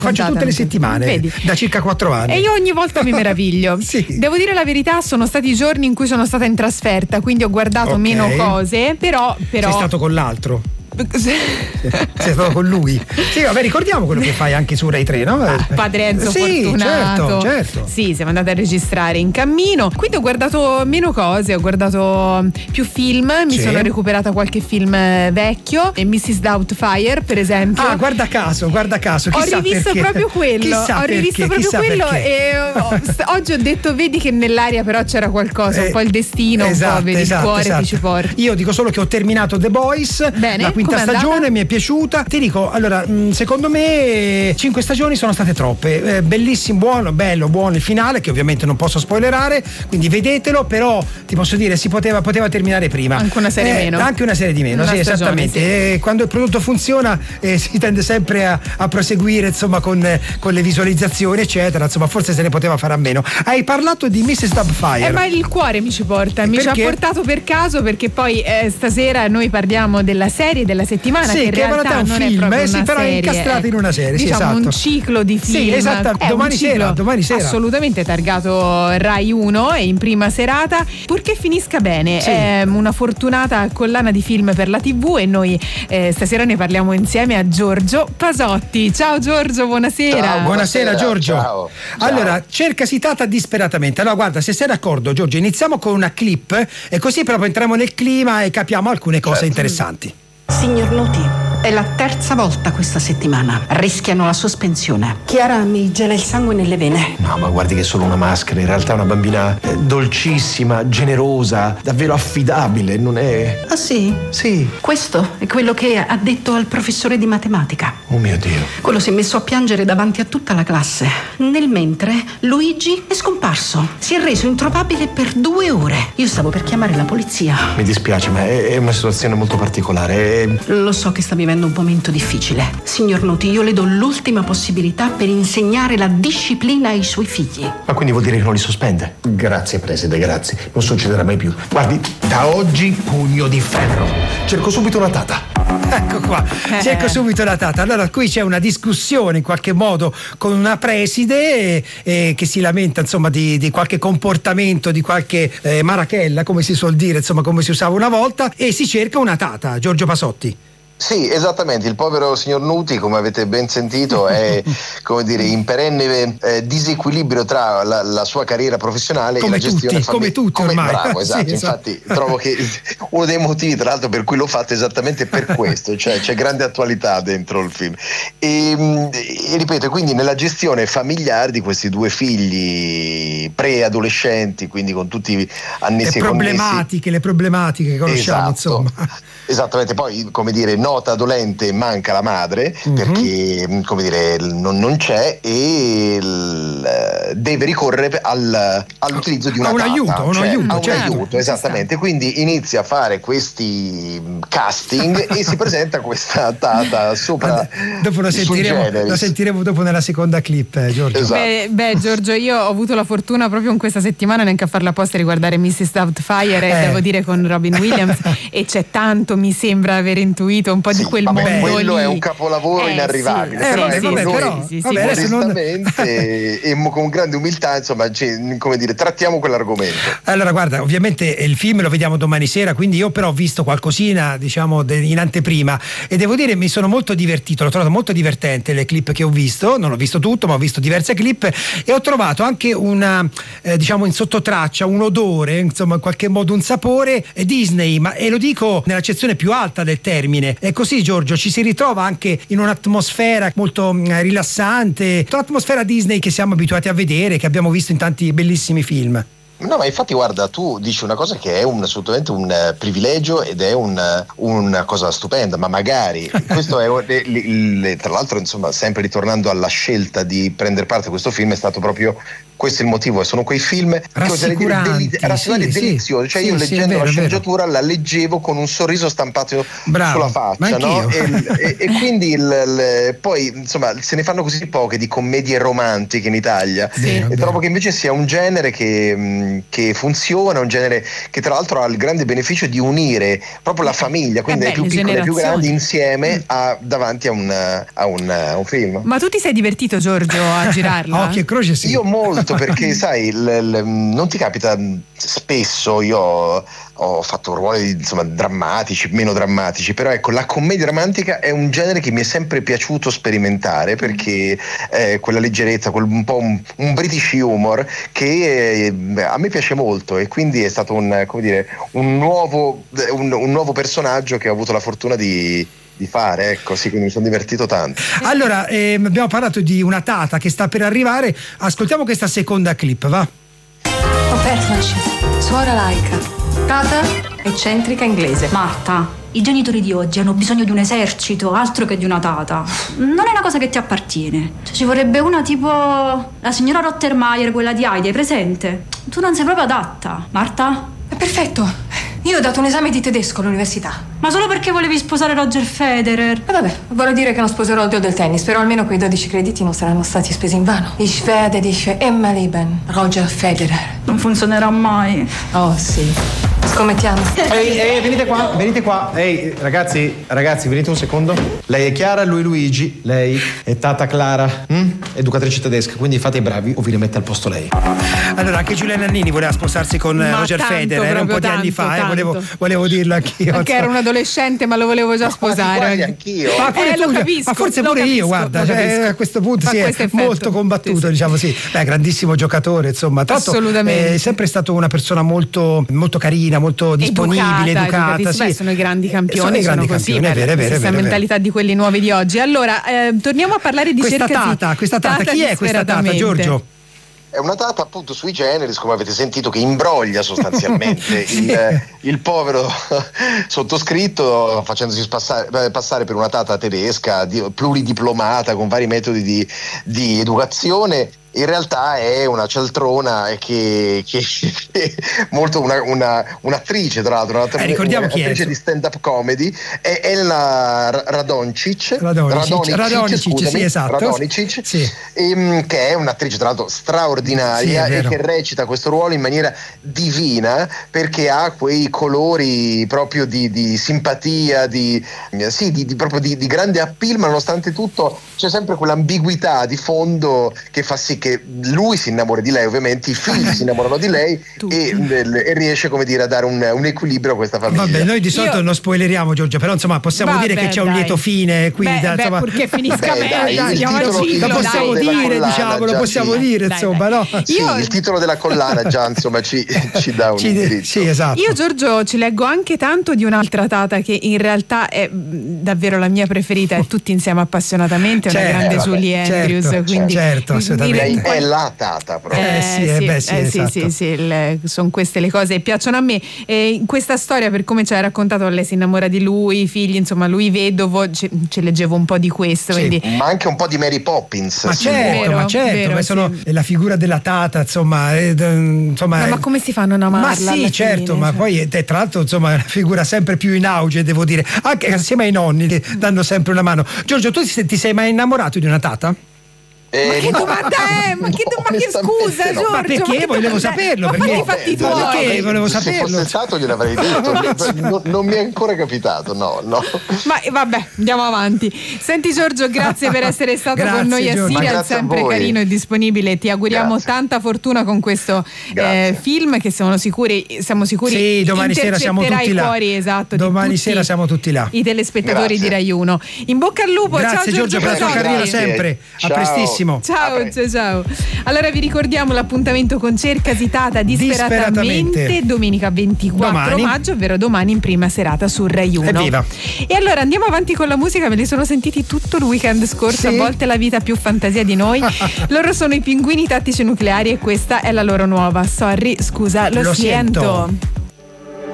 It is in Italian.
Faccio tutte le settimane. Vedi? Da circa 4 anni. E io ogni volta mi meraviglio. Sì. Devo dire la verità, sono stati i giorni in cui sono stata in trasferta, quindi ho guardato meno cose, però Sei stato con l'altro? Sei stato con lui? Sì, vabbè, ricordiamo quello che fai anche su Rai 3, no? Padre Enzo Fortunato. Certo. Sì, siamo andati a registrare in cammino, quindi ho guardato meno cose, ho guardato più film, mi sono recuperata qualche film vecchio, e Mrs. Doubtfire per esempio. Ah, guarda caso, chissà ho rivisto perché. proprio quello, e oggi ho detto vedi che nell'aria però c'era qualcosa, un po' il destino, un po' vedi il cuore ti ci porta. Io dico solo che ho terminato The Boys. Bene, la quinta stagione mi è piaciuta. Ti dico, allora, secondo me 5 stagioni sono state troppe. Bellissimo, buono il finale, che ovviamente non posso spoilerare, quindi vedetelo, però ti posso dire si poteva terminare prima. Anche una serie meno. Anche una serie di meno, sì, esattamente. Sì. Quando il prodotto funziona si tende sempre a proseguire, insomma, con le visualizzazioni, eccetera. Insomma, forse se ne poteva fare a meno. Hai parlato di Mrs. Doubtfire. Ma il cuore mi ci porta, mi ci ha portato per caso, perché poi stasera noi parliamo della serie della settimana, sì, che in realtà è un non film, è proprio sì, una però serie, è incastrato in una serie, diciamo, sì, esatto. un ciclo di film. Sì, esatto, domani sera. Assolutamente targato Rai 1 e in prima serata, purché finisca bene. Sì. È una fortunata collana di film per la TV, e noi stasera ne parliamo insieme a Giorgio Pasotti. Ciao Giorgio, buonasera. Ciao, buonasera Giorgio. Ciao. Allora, cercasi Tata disperatamente. Allora, guarda, se sei d'accordo, Giorgio, iniziamo con una clip e così proprio entriamo nel clima e capiamo alcune cose interessanti. Signor Nuti, è la terza volta questa settimana. Rischiano la sospensione. Chiara mi gela il sangue nelle vene. No, ma guardi che è solo una maschera. In realtà è una bambina dolcissima, generosa, davvero affidabile. Non è... Ah sì? Sì. Questo è quello che ha detto al professore di matematica. Oh mio Dio. Quello si è messo a piangere davanti a tutta la classe. Nel mentre Luigi è scomparso. Si è reso introvabile per 2 ore. Io stavo per chiamare la polizia. Mi dispiace, ma è una situazione molto particolare. Lo so che sta vivendo un momento difficile. Signor Nuti, io le do l'ultima possibilità per insegnare la disciplina ai suoi figli. Ma quindi vuol dire che non li sospende? Grazie, preside, grazie. Non succederà mai più. Guardi, da oggi pugno di ferro. Cerco subito una Tata. Ecco qua, cerco subito la Tata. Allora, qui c'è una discussione in qualche modo con una preside che si lamenta, insomma, di qualche comportamento, di qualche marachella, come si suol dire, insomma, come si usava una volta, e si cerca una Tata. Giorgio Pasotti. Sì, esattamente, il povero signor Nuti, come avete ben sentito, è come dire in perenne disequilibrio tra la sua carriera professionale come e la gestione come tutti ormai. Bravo, esatto, sì, infatti trovo che uno dei motivi tra l'altro per cui l'ho fatto è esattamente per questo, cioè c'è grande attualità dentro il film e ripeto, quindi nella gestione familiare di questi 2 figli preadolescenti, quindi con tutti gli annessi e connessi. Le problematiche che conosciamo, esatto, insomma. Esattamente, poi come dire nota dolente, manca la madre perché come dire non c'è e deve ricorrere all'utilizzo di una un Tata, aiuto, esattamente, quindi inizia a fare questi casting e si presenta questa Tata sopra. Dopo lo sentiremo dopo nella seconda clip, Giorgio. Esatto. Beh, Giorgio, io ho avuto la fortuna proprio in questa settimana, neanche a farla apposta, di guardare Mrs. Doubtfire e devo dire con Robin Williams e c'è tanto, mi sembra aver intuito un po' di quel mondo quello lì. è un capolavoro inarrivabile, però modestamente e con grande umiltà, insomma, come dire, trattiamo quell'argomento. Allora, guarda, ovviamente il film lo vediamo domani sera, quindi io però ho visto qualcosina, diciamo, in anteprima e devo dire mi sono molto divertito, l'ho trovato molto divertente le clip che ho visto, non ho visto tutto ma ho visto diverse clip e ho trovato anche una diciamo in sottotraccia un odore, insomma, in qualche modo un sapore Disney, e lo dico nell'accezione più alta del termine. E così, Giorgio, ci si ritrova anche in un'atmosfera molto rilassante, un'atmosfera Disney che siamo abituati a vedere, che abbiamo visto in tanti bellissimi film. No, ma infatti guarda, tu dici una cosa che è assolutamente un privilegio ed è una cosa stupenda, ma magari questo è tra l'altro, insomma, sempre ritornando alla scelta di prendere parte a questo film, è stato proprio questo è il motivo, sono quei film rassicuranti, deliziosi, cioè io leggendo la sceneggiatura la leggevo con un sorriso stampato sulla faccia, no? E quindi poi insomma se ne fanno così poche di commedie romantiche in Italia, e trovo che invece sia un genere che funziona, un genere che tra l'altro ha il grande beneficio di unire proprio la famiglia, quindi le più piccole e le più grandi insieme davanti a un film. Ma tu ti sei divertito, Giorgio, a girarla? Occhio e croce, sì. Io molto, perché sai, non ti capita spesso, io ho fatto ruoli insomma drammatici, meno drammatici, però ecco, la commedia romantica è un genere che mi è sempre piaciuto sperimentare, perché quella leggerezza, un po' un British humor che a me piace molto, e quindi è stato un nuovo personaggio che ho avuto la fortuna di fare, ecco, sì, quindi mi sono divertito tanto. Allora, abbiamo parlato di una tata che sta per arrivare, ascoltiamo questa seconda clip, va? Partnership, suora laica, tata eccentrica inglese. Marta, i genitori di oggi hanno bisogno di un esercito, altro che di una tata. Non è una cosa che ti appartiene. Cioè, ci vorrebbe una tipo la signora Rottermeier, quella di Heidi, hai presente? Tu non sei proprio adatta, Marta? È perfetto. Io ho dato un esame di tedesco all'università. Ma solo perché volevi sposare Roger Federer? E vabbè, vorrei dire che non sposerò il dio del tennis, però almeno quei 12 crediti non saranno stati spesi in vano. Ich werde dich immer lieben, Roger Federer. Non funzionerà mai. Oh sì, scommettiamo. Ehi, venite qua. Ehi, ragazzi, venite un secondo. Lei è Chiara, lui Luigi. Lei è Tata Clara, educatrice tedesca, quindi fate i bravi o vi rimette al posto lei. Allora, anche Giulia Nannini voleva sposarsi con Roger Federer un po' di anni fa, volevo dirlo anch'io. Perché ero un adolescente, ma lo volevo già sposare. Anch'io. Lo capisco. Ma forse pure io, guarda, a questo punto si è molto combattuto, diciamo, sì. Beh, grandissimo giocatore, insomma. Tanto, assolutamente. È sempre stato una persona molto, molto carina, molto disponibile, educata. Sì. Sono i grandi campioni. Sono i grandi campioni, è vero. Questa mentalità di quelli nuovi di oggi. Allora, torniamo a parlare di questa tata. Chi è questa tata, Giorgio? È una tata appunto sui generis, come avete sentito, che imbroglia sostanzialmente il povero sottoscritto, facendosi passare per una tata tedesca, pluridiplomata, con vari metodi di educazione. In realtà è una cialtrona che molto un'attrice, tra l'altro, ricordiamo chi è, di stand-up comedy, è Elena Radonjic, sì, esatto. Sì. Che è un'attrice tra l'altro straordinaria, sì, e che recita questo ruolo in maniera divina, perché ha quei colori proprio di simpatia, proprio di grande appeal, ma nonostante tutto c'è sempre quell'ambiguità di fondo che fa sì che lui si innamora di lei, ovviamente i figli si innamorano di lei e riesce, come dire, a dare un equilibrio a questa famiglia. Vabbè, noi di solito non spoileriamo, Giorgio, però insomma possiamo dire che c'è un lieto fine qui, insomma, purché finisca bene, lo possiamo dire, diciamo, lo possiamo dire, insomma, no? Il titolo della collana già insomma ci dà un indirizzo. Sì, esatto. Io, Giorgio, ci leggo anche tanto di un'altra tata che in realtà è davvero la mia preferita, è Tutti insieme appassionatamente, una grande Julie Andrews, quindi certo, assolutamente. È la tata proprio. Sì, sono queste le cose che piacciono a me. In questa storia, per come ci hai raccontato, lei si innamora di lui, i figli, insomma, lui vedovo, ci leggevo un po' di questo. Sì, quindi... ma anche un po' di Mary Poppins. Ma certo, ma sono la figura della tata, insomma, ma come si fa a non amarla? Ma sì, certo, ma poi tra l'altro, insomma, è una figura sempre più in auge, devo dire, anche assieme ai nonni che danno sempre una mano. Giorgio, tu ti sei mai innamorato di una tata? Ma che domanda è? Ma che scusa, Giorgio? Ma perché volevo saperlo? Perché volevo saperlo. Se fosse stato gliel'avrei detto. Non mi è ancora capitato, no. Ma vabbè, andiamo avanti. Senti, Giorgio, grazie per essere stato con noi a Serial, sempre carino e disponibile. Ti auguriamo tanta fortuna con questo film, che siamo sicuri. Sì, domani sera siamo tutti là. Esatto, domani sera siamo tutti là. I telespettatori di Rai 1. In bocca al lupo. Grazie, ciao Giorgio, per la tua carriera sempre. A prestissimo. Ciao. Allora vi ricordiamo l'appuntamento con Cercasi Tata disperatamente domenica 24 maggio, ovvero domani in prima serata su Rai 1. Evviva. E allora andiamo avanti con la musica, me li sono sentiti tutto il weekend scorso, a volte la vita più fantasia di noi. Loro sono i Pinguini Tattici Nucleari e questa è la loro nuova Sorry, scusa, lo siento.